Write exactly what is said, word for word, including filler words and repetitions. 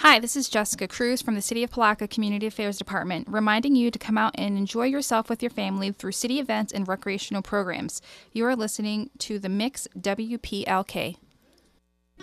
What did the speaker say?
Hi, this is Jessica Cruz from the City of Palaca Community Affairs Department, reminding you to come out and enjoy yourself with your family through city events and recreational programs. You are listening to the Mix W P L K.